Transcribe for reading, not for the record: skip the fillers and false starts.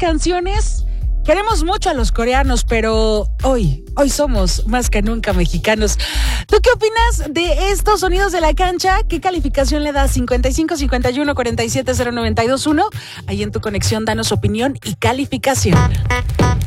canciones. Queremos mucho a los coreanos, pero hoy somos más que nunca mexicanos. ¿Tú qué opinas de estos sonidos de la cancha? ¿Qué calificación le das? 55 51 47 0921. Ahí en tu conexión, danos opinión y calificación.